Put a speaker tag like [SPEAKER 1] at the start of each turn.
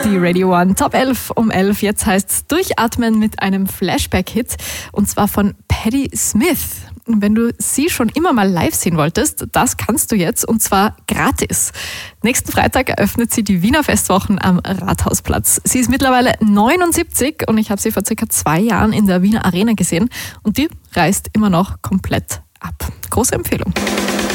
[SPEAKER 1] die Radio One Top 11 um 11. Jetzt heißt's Durchatmen mit einem Flashback-Hit und zwar von Patti Smith. Wenn du sie schon immer mal live sehen wolltest, das kannst du jetzt und zwar gratis. Nächsten Freitag eröffnet sie die Wiener Festwochen am Rathausplatz. Sie ist mittlerweile 79 und ich habe sie vor circa 2 Jahren in der Wiener Arena gesehen und die reißt immer noch komplett ab. Große Empfehlung.